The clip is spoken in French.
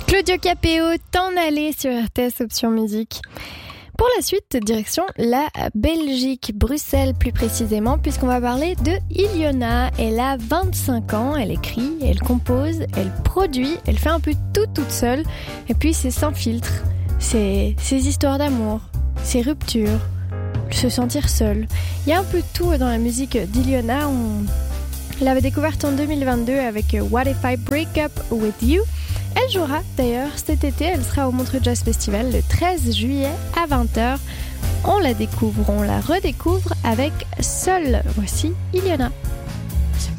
Claudio Capéo, T'en aller sur RTS Option Musique. Pour la suite, direction la Belgique, Bruxelles plus précisément, puisqu'on va parler de Iliona. Elle a 25 ans, elle écrit, elle compose, elle produit, elle fait un peu tout toute seule, et puis c'est sans filtre. C'est ses histoires d'amour, ses ruptures, se sentir seule. Il y a un peu de tout dans la musique d'Iliona. On l'avait découverte en 2022 avec What If I Break Up With You. Elle jouera d'ailleurs cet été, elle sera au Montreux Jazz Festival le 13 juillet à 20h. On la découvre, on la redécouvre avec Seule. Voici Iliona.